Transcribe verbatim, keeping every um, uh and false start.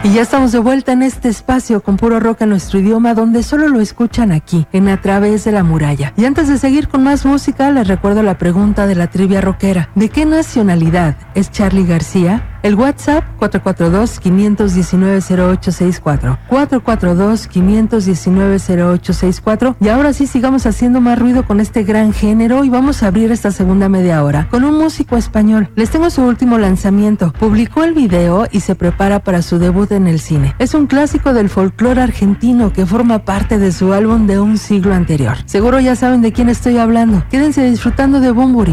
Y ya estamos de vuelta en este espacio con puro rock en nuestro idioma, donde solo lo escuchan aquí, en A Través de la Muralla. Y antes de seguir con más música, les recuerdo la pregunta de la trivia rockera. ¿De qué nacionalidad es Charly García? El WhatsApp cuatro cuatro dos, cinco uno nueve, cero ocho seis cuatro. cuatro cuatro dos, cinco uno nueve, cero ocho seis cuatro. Y ahora sí, sigamos haciendo más ruido con este gran género y vamos a abrir esta segunda media hora con un músico español. Les tengo su último lanzamiento. Publicó el video y se prepara para su debut en el cine. Es un clásico del folclore argentino que forma parte de su álbum de un siglo anterior. Seguro ya saben de quién estoy hablando. Quédense disfrutando de Bunbury.